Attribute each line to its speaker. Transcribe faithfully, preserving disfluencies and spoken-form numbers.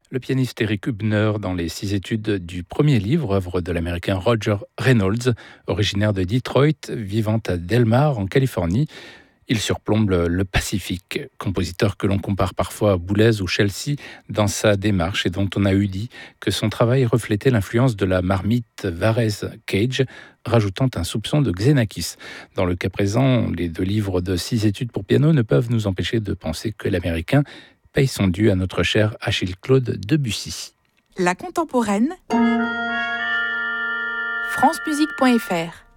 Speaker 1: Le pianiste Eric Hübner dans les six études du premier livre, œuvre de l'américain Roger Reynolds, originaire de Detroit, vivant à Del Mar en Californie. Il surplombe le, le Pacifique, compositeur que l'on compare parfois à Boulez ou Chelsea dans sa démarche et dont on a eu dit que son travail reflétait l'influence de la marmite Varese-Cage, rajoutant un soupçon de Xenakis. Dans le cas présent, les deux livres de six études pour piano ne peuvent nous empêcher de penser que l'américain paye son dû à notre cher Achille-Claude Debussy.
Speaker 2: La contemporaine, francemusique point f r